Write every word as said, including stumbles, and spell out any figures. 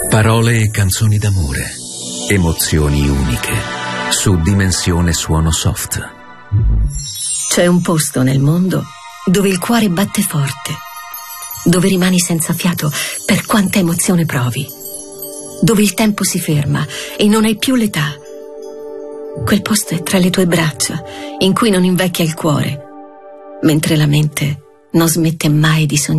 Parole e canzoni d'amore, emozioni uniche, su Dimensione Suono Soft. C'è un posto nel mondo dove il cuore batte forte, dove rimani senza fiato per quanta emozione provi, dove il tempo si ferma e non hai più l'età. Quel posto è tra le tue braccia, in cui non invecchia il cuore, mentre la mente non smette mai di sognare.